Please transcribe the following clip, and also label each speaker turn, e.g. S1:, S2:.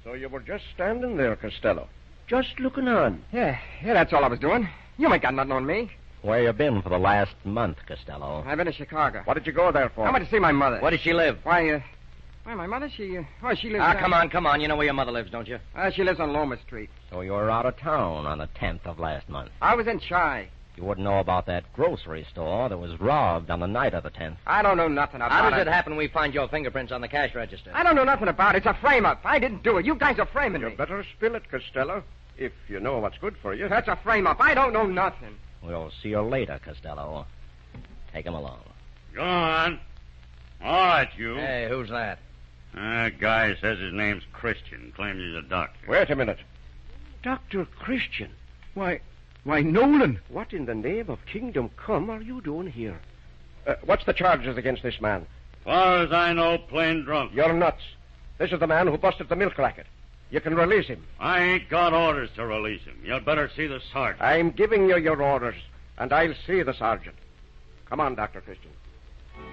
S1: So you were just standing there, Costello. Just looking on.
S2: Yeah, that's all I was doing. You ain't got nothing on me.
S3: Where you been for the last month, Costello?
S2: I've been to Chicago.
S1: What did you go there for?
S2: I went to see my mother.
S3: Where does she live?
S2: Why, my mother, she lives...
S3: Come on. You know where your mother lives, don't you?
S2: She lives on Loma Street.
S3: So you were out of town on the 10th of last month.
S2: I was in Chi.
S3: You wouldn't know about that grocery store that was robbed on the night of the 10th.
S2: I don't know nothing about it.
S3: How does it happen we find your fingerprints on the cash register?
S2: I don't know nothing about it. It's a frame-up. I didn't do it. You guys are framing me.
S1: You better spill it, Costello, if you know what's good for you.
S2: That's a frame-up. I don't know nothing.
S3: We'll see you later, Costello. Take him along.
S4: Go on. All right, you.
S3: Hey, who's that?
S4: That guy says his name's Christian. Claims he's a doctor.
S1: Wait a minute. Dr. Christian.
S5: Why, Nolan.
S1: What in the name of Kingdom Come are you doing here? What's the charges against this man?
S4: Far as I know, plain drunk.
S1: You're nuts. This is the man who busted the milk racket. You can release him.
S4: I ain't got orders to release him. You'd better see the sergeant.
S1: I'm giving you your orders, and I'll see the sergeant. Come on, Dr. Christian.